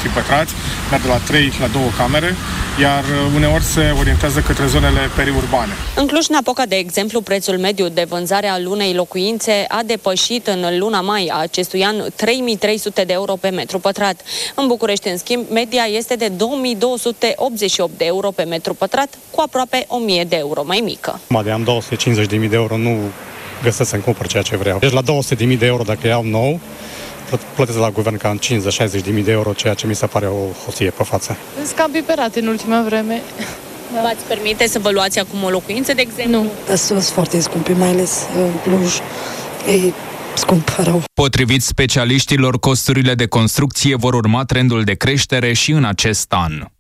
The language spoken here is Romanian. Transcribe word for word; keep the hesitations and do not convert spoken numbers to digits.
metri pătrați, merg de la trei la două camere, iar uneori se orientează către zonele periurbane. În Cluj-Napoca, de exemplu, prețul mediu de vânzare al unei locuințe a depășit în luna mai a acestui an trei mii trei sute de euro pe metru pătrat. În București, în schimb, media este de două mii două sute optzeci și opt de euro pe metru pătrat, cu aproape o mie de euro mai mică. De am două sute cincizeci de mii de euro, nu găsesc să-mi cumpăr ceea ce vreau. Deci la două sute de mii de euro, dacă iau nou, plătesc la guvern cam cincizeci șaizeci de mii de euro, ceea ce mi se pare o hoție pe față. Sunt cam piperate în ultima vreme. Da. V-ați permite să vă luați acum o locuință, de exemplu? Nu. Sunt foarte scumpe, mai ales în Cluj. E scump rău. Potrivit specialiștilor, costurile de construcție vor urma trendul de creștere și în acest an.